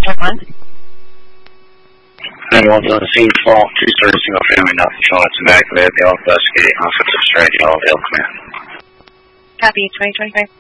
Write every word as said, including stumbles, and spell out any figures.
one. ninety-one on the scene, fault, two-story single family, nothing showing it's immaculate. The all investigating offensive strategy, all avail command. Copy, twenty twenty-five.